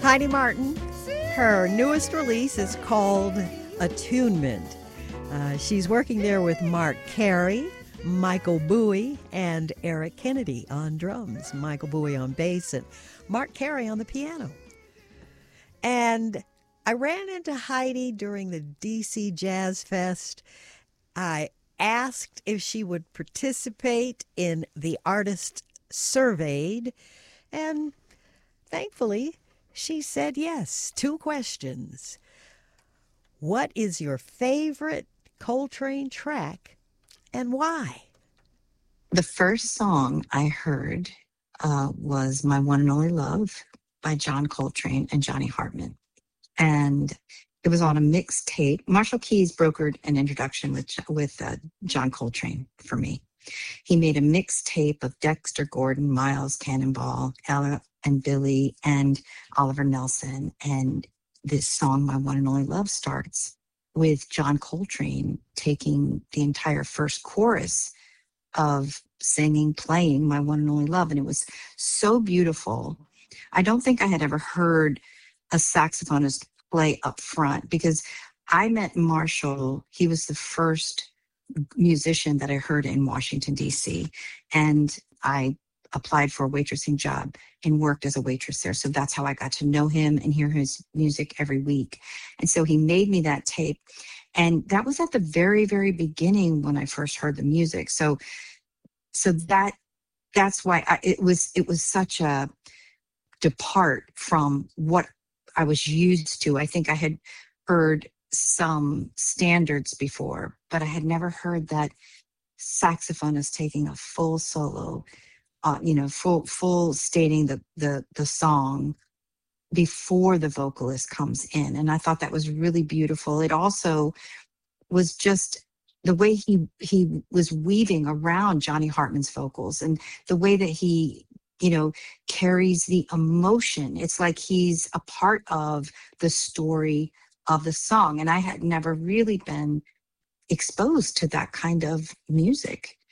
Heidi Martin. Her newest release is called Attunement. She's working there with Mark Carey, Michael Bowie, and Eric Kennedy on drums, Michael Bowie on bass, and Mark Carey on the piano. And I ran into Heidi during the DC Jazz Fest. I asked if she would participate in the Artist Surveyed, and thankfully, she said yes. 2 questions. What is your favorite Coltrane track and why? The first song I heard was My One and Only Love by John Coltrane and Johnny Hartman. And it was on a mixtape. Marshall Keys brokered an introduction with John Coltrane for me. He made a mixtape of Dexter Gordon, Miles Cannonball, Ella and Billy, and Oliver Nelson. And this song, My One and Only Love, starts with John Coltrane taking the entire first chorus of playing My One and Only Love. And it was so beautiful. I don't think I had ever heard a saxophonist play up front, because I met Marshall. He was the first musician that I heard in Washington, D.C. And I applied for a waitressing job and worked as a waitress there. So that's how I got to know him and hear his music every week. And so he made me that tape. And that was at the very, very beginning when I first heard the music. So that's why it was such a depart from what I was used to. I think I had heard some standards before, but I had never heard that saxophonist taking a full solo, full stating the song before the vocalist comes in. And I thought that was really beautiful. It also was just the way he was weaving around Johnny Hartman's vocals, and the way that he, carries the emotion. It's like he's a part of the story of the song. And I had never really been exposed to that kind of music.